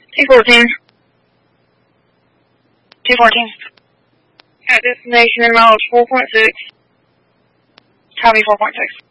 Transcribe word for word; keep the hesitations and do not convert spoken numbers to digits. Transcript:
T fourteen. T fourteen. At destination in mileage four point six. Copy four point six.